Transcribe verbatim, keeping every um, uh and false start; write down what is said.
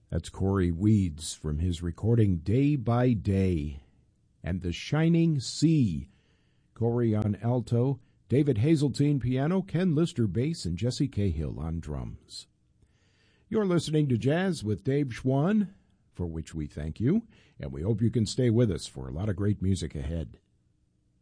That's Corey Weeds from his recording Day by Day. And The Shining Sea. Corey on alto, David Hazeltine piano, Ken Lister bass, and Jesse Cahill on drums. You're listening to Jazz with Dave Schwann, for which we thank you, and we hope you can stay with us for a lot of great music ahead.